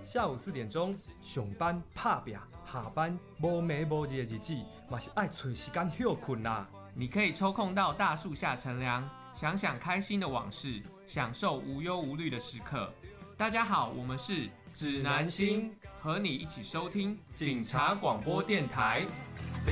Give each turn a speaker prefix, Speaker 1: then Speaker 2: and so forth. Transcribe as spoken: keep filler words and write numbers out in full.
Speaker 1: 下午四点钟上班拍拼，下班无眠无日的日子，嘛是爱找时间休困啦。
Speaker 2: 你可以抽空到大树下乘凉，想想开心的往事，享受无忧无虑的时刻。大家好，我们是指南星，和你一起收听警察广播电台。